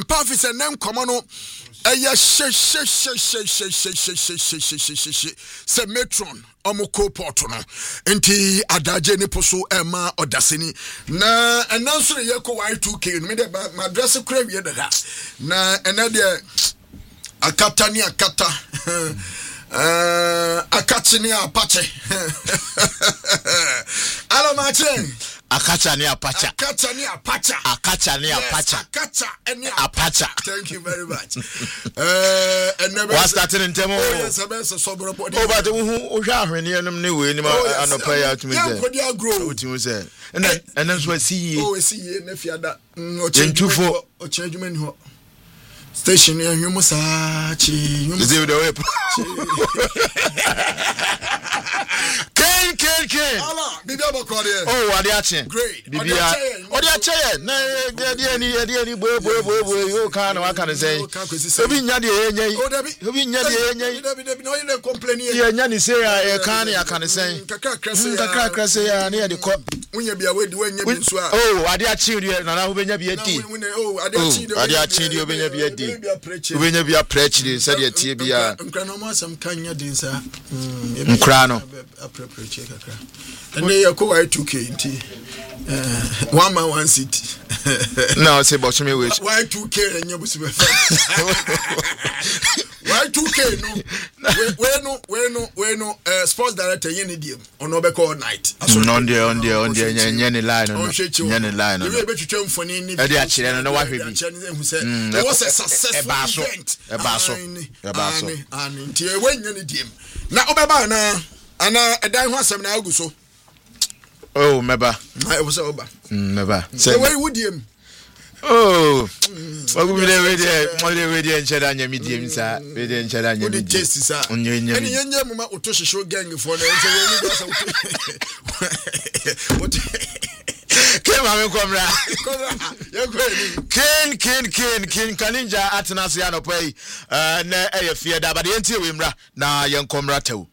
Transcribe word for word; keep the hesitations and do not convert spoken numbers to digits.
Perfect and then come on. Aya she she she she she she she she she she she she she se metron omoko portono enti adaje ni poso ema odaseni na enanso ye ko Y two K no me de ma dress kura wie de na ena de akata ni akata eh akati ni apache alo mache Akacha ni apacha. Akacha ni apacha. Akacha ni apacha. Akacha ni apacha. Thank you very much. Uh, and never. What's that in Temo? Oh yes, I bet so sober. Oh, but who who ahwe ni enum ni we ni ma anopa ya tumi say. Yeah, ko dia grow. What you say? And then and then so see. Oh, see na fiada. O chenjufo. O chenjuma ni ho. Station ya hwemo saa chi. Is it the way? Ken ken ken. Ala, bibi abakọ de. Oh, what dey achen? Great. Bibi a. Oh, dey achen. Na dey ni dey ni bo bo bo bo yo kan na waka ne say. Obi nya dey enye. Obi nya dey enye. Obi dey no you complain here. Ye nya ni say ya kan ya kan say. Kakra krase ya. Kakra krase ya na dey ko. Unya bia we di we nya bi nso a. Oh, ade achen dey na na wo benya bi adi. Oh, ade achen dey. Ade achen dey obenya bi adi. Obenya bi a preach dey say dey tie bia. Nkra no mo asam kan nya dey sa. Nkra no. Preach kakra. And they are Y two K nti. Uh, one man one city. No, say but me wish. Y two K enye busi be fa. Y two K no. We no, we no, we no uh, sports director yen diem. On obe call night. On there, on there, on there, nya ni line no. Nya ni line no. We be twetwe mfoni ni. E dey a kire no wa hwe bi. It was a successful event. E ba so. E ba so. Ani nti e we nya ni diem. Na obeba na ana edan ho asem na aguso. Oh, meba. I was over. Meba. Say where would you? Oh. Ogu mi le we dey, mo le we dey ncheda nya mi diem sa. We dey ncheda nya mi. Taste sa. Onye nya. Eni nya mama otohihyo gang for na nse we ni gasa. Ken ma me komra. Ya ko ni. Ken ken ken ken kaninja atena so ya no pai. Eh na eye fie da ba de ntie we mra na ye nkomra taw.